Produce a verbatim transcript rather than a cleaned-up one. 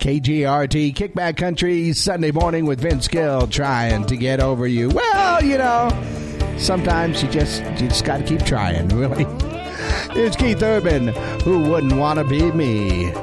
K G R T, Kickback Country, Sunday morning with Vince Gill, trying to get over you. Well, you know, sometimes you just you just got to keep trying, really. Here's Keith Urban, Who Wouldn't Want to Be Me?